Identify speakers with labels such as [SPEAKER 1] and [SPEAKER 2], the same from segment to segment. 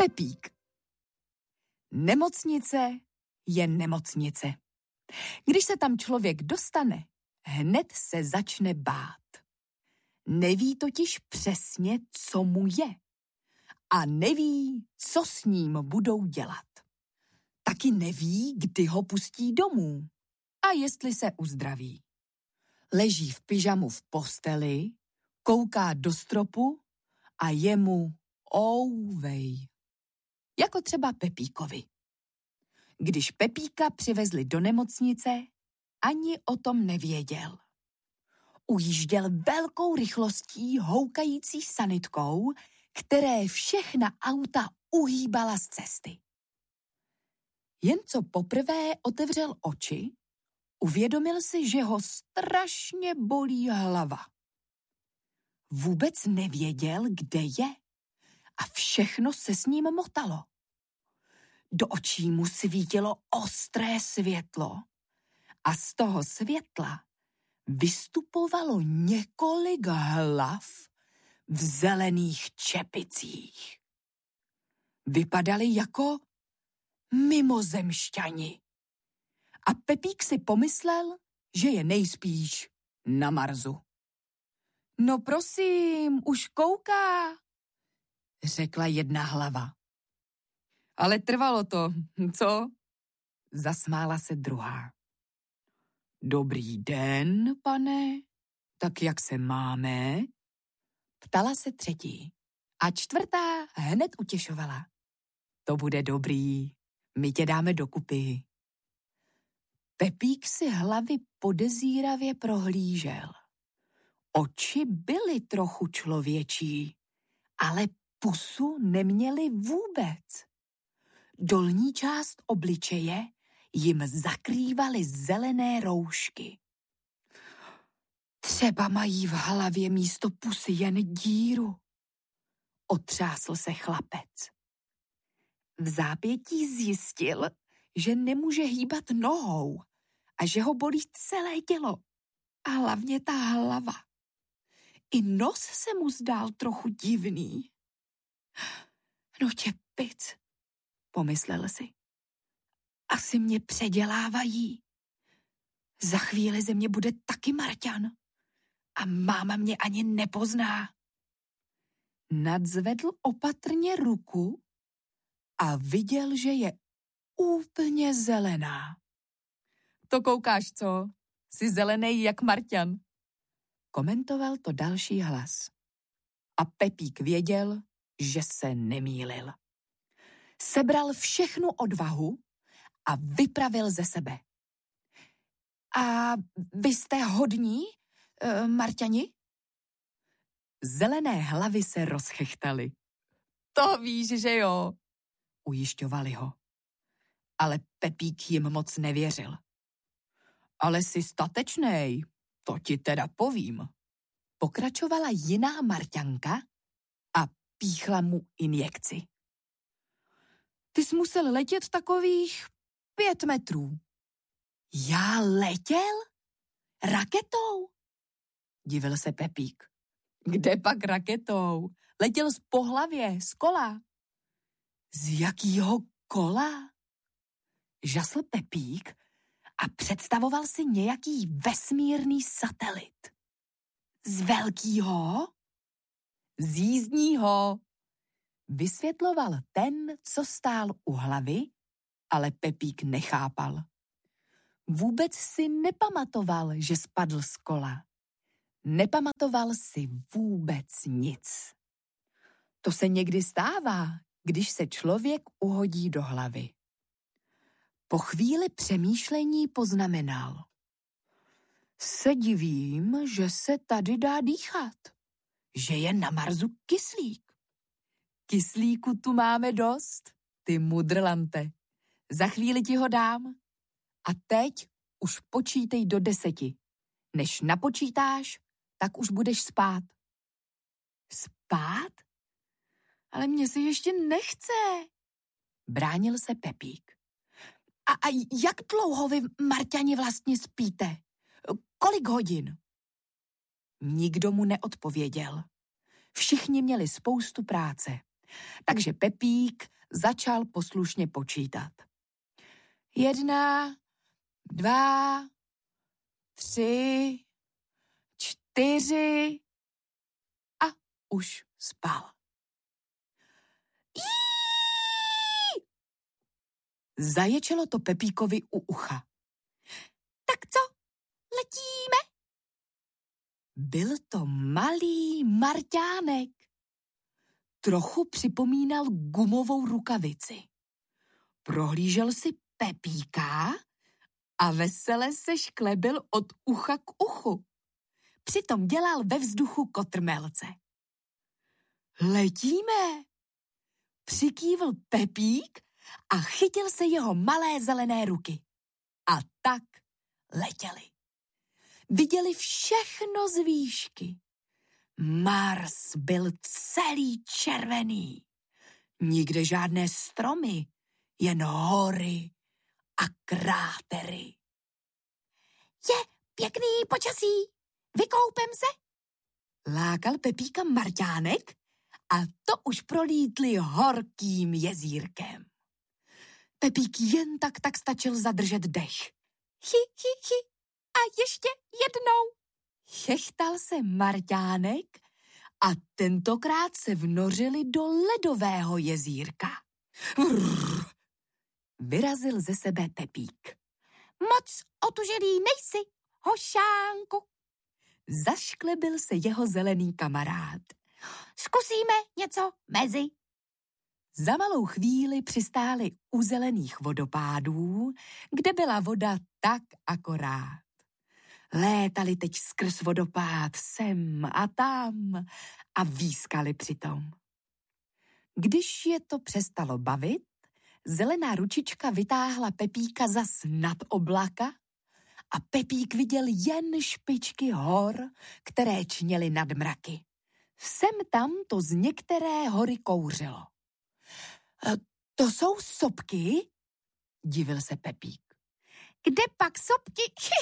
[SPEAKER 1] Pepík. Nemocnice je nemocnice. Když se tam člověk dostane, hned se začne bát. Neví totiž přesně, co mu je. A neví, co s ním budou dělat. Taky neví, kdy ho pustí domů a jestli se uzdraví. Leží v pyžamu v posteli, kouká do stropu a je mu ouvej. Jako třeba Pepíkovi. Když Pepíka přivezli do nemocnice, ani o tom nevěděl. Ujížděl velkou rychlostí houkající sanitkou, které všechna auta uhýbala z cesty. Jen co poprvé otevřel oči, uvědomil si, že ho strašně bolí hlava. Vůbec nevěděl, kde je a všechno se s ním motalo. Do očí mu svítilo ostré světlo a z toho světla vystupovalo několik hlav v zelených čepicích. Vypadali jako mimozemšťani. A Pepík si pomyslel, že je nejspíš na Marsu. No prosím, už kouká, řekla jedna hlava. Ale trvalo to, co? Zasmála se druhá. Dobrý den, pane, tak jak se máme? Ptala se třetí. A čtvrtá hned utěšovala. To bude dobrý, my tě dáme dokupy. Pepík si hlavy podezíravě prohlížel. Oči byly trochu člověčí, ale pusu neměly vůbec. Dolní část obličeje jim zakrývaly zelené roušky. Třeba mají v hlavě místo pusy jen díru. Otřásl se chlapec. V zápětí zjistil, že nemůže hýbat nohou a že ho bolí celé tělo a hlavně ta hlava. I nos se mu zdál trochu divný. No tě pic, pomyslel si. Asi mě předělávají. Za chvíli ze mě bude taky Marťan a máma mě ani nepozná. Nadzvedl opatrně ruku a viděl, že je úplně zelená. To koukáš, co? Jsi zelenej jak Marťan. Komentoval to další hlas. A Pepík věděl, že se nemýlil. Sebral všechnu odvahu a vypravil ze sebe. A vy jste hodní, Marťani? Zelené hlavy se rozchechtali. To víš, že jo, ujišťovali ho. Ale Pepík jim moc nevěřil. Ale jsi statečnej, to ti teda povím. Pokračovala jiná Marťanka a píchla mu injekci. Ty jsi musel letět takových 5 metrů. Já letěl? Raketou? Divil se Pepík. Kde pak raketou? Letěl z pohlavě, z kola. Z jakýho kola? Žasl Pepík a představoval si nějaký vesmírný satelit. Z velkýho? Z jízdního. Vysvětloval ten, co stál u hlavy, ale Pepík nechápal. Vůbec si nepamatoval, že spadl z kola. Nepamatoval si vůbec nic. To se někdy stává, když se člověk uhodí do hlavy. Po chvíli přemýšlení poznamenal. Se divím, že se tady dá dýchat. Že je na Marsu kyslík. Kyslíku tu máme dost, ty mudrlante. Za chvíli ti ho dám. A teď už počítej do 10. Než napočítáš, tak už budeš spát. Spát? Ale mně se ještě nechce. Bránil se Pepík. A jak dlouho vy, Marťani, vlastně spíte? Kolik hodin? Nikdo mu neodpověděl. Všichni měli spoustu práce Takže Pepík začal poslušně počítat. 1, 2, 3, 4 a už spal. Jí! Zaječelo to Pepíkovi u ucha. Tak co, letíme? Byl to malý Marťánek. Trochu připomínal gumovou rukavici. Prohlížel si Pepíka a vesele se šklebil od ucha k uchu. Přitom dělal ve vzduchu kotrmelce. Letíme, přikývl Pepík a chytil se jeho malé zelené ruky. A tak letěli. Viděli všechno z výšky. Mars byl celý červený. Nikde žádné stromy, jen hory a krátery. Je pěkný počasí, vykoupem se? Lákal Pepíka Marťánek a to už prolítli horkým jezírkem. Pepík jen tak stačil zadržet dech. Hi. A ještě jednou. Chechtal se Marťánek a tentokrát se vnořili do ledového jezírka. Vrr. Vyrazil ze sebe Pepík. Moc otužilý nejsi, hošánku. Zašklebil se jeho zelený kamarád. Zkusíme něco mezi. Za malou chvíli přistáli u zelených vodopádů, kde byla voda tak akorát. Létali teď skrz vodopád sem a tam a výskali přitom. Když je to přestalo bavit, zelená ručička vytáhla Pepíka zas nad oblaka a Pepík viděl jen špičky hor, které čněly nad mraky. Sem tam to z některé hory kouřilo. To jsou sopky? Divil se Pepík. Kde pak sopky?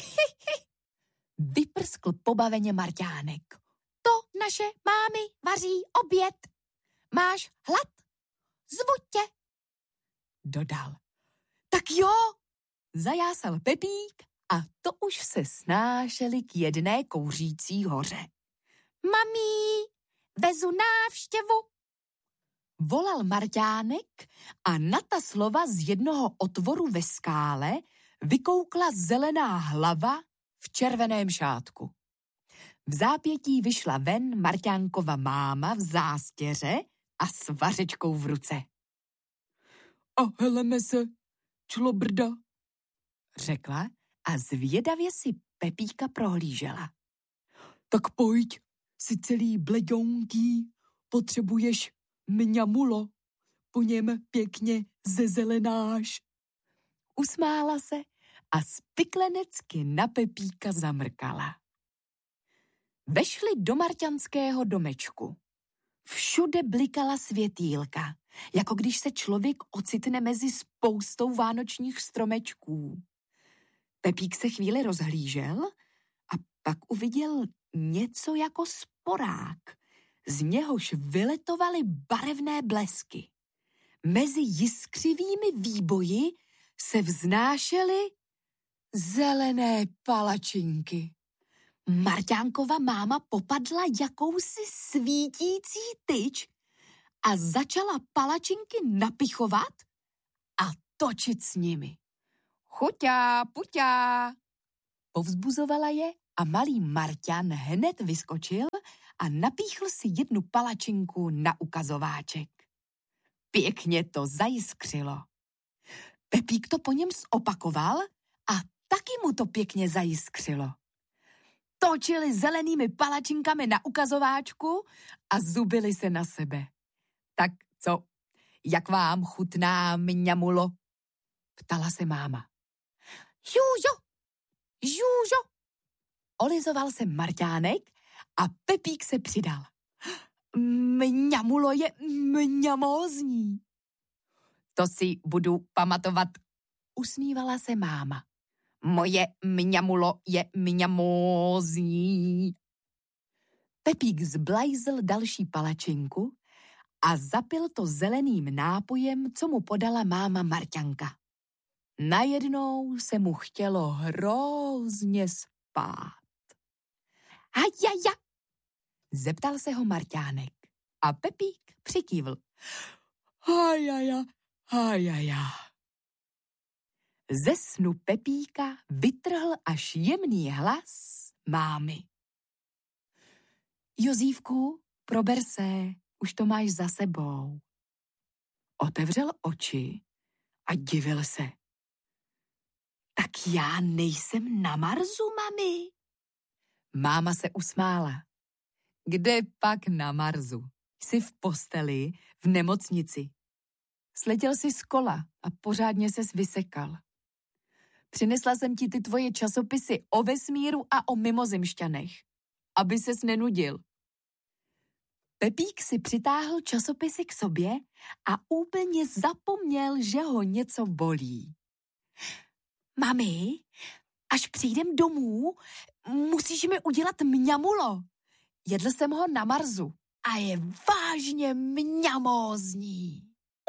[SPEAKER 1] Vyprskl pobaveně Marťánek. To naše mámy vaří oběd. Máš hlad? Zvu tě. Dodal. Tak jo, zajásal Pepík a to už se snášeli k jedné kouřící hoře. Mamí, vezu návštěvu. Volal Marťánek a na ta slova z jednoho otvoru ve skále vykoukla zelená hlava v červeném šátku. V zápětí vyšla ven Marťánkova máma v zástěře a s vařečkou v ruce. A heleme se, člobrda, řekla a zvědavě si Pepíka prohlížela. Tak pojď, si celý bleďonký, potřebuješ mňamulo, po něm pěkně zezelenáš. Usmála se a spiklenecky na Pepíka zamrkala. Vešli do marťanského domečku. Všude blikala světýlka, jako když se člověk ocitne mezi spoustou vánočních stromečků. Pepík se chvíli rozhlížel a pak uviděl něco jako sporák. Z něhož vyletovaly barevné blesky. Mezi jiskřivými výboji se vznášely zelené palačinky. Marťánkova máma popadla jakousi svítící tyč a začala palačinky napichovat a točit s nimi. Chuťá, puťá. Povzbuzovala je a malý Marťan hned vyskočil a napíchl si jednu palačinku na ukazováček. Pěkně to zajiskřilo. Pepík to po něm zopakoval a taky mu to pěkně zajiskřilo. Točili zelenými palačinkami na ukazováčku a zubili se na sebe. Tak co, jak vám chutná mňamulo? Ptala se máma. Žužo. Olizoval se Marťánek a Pepík se přidal. Mňamulo je mňamózní. To si budu pamatovat, usmívala se máma. Moje mňamulo je mňamózní. Pepík zblajzl další palačinku a zapil to zeleným nápojem, co mu podala máma Marťanka. Najednou se mu chtělo hrozně spát. Hajaja, zeptal se ho Marťánek a Pepík přikývl. Hajaja, hajaja. Ze snu Pepíka vytrhl až jemný hlas mámy. Jozívku, prober se, už to máš za sebou. Otevřel oči a divil se. Tak já nejsem na Marsu, mami? Máma se usmála. Kde pak na Marsu? Jsi v posteli, v nemocnici. Sletěl jsi z kola a pořádně ses vysekal. Přinesla jsem ti ty tvoje časopisy o vesmíru a o mimozemšťanech, aby ses nenudil. Pepík si přitáhl časopisy k sobě a úplně zapomněl, že ho něco bolí. Mami, až přijdem domů, musíš mi udělat mňamulo. Jedl jsem ho na Marsu a je vážně mňamózní.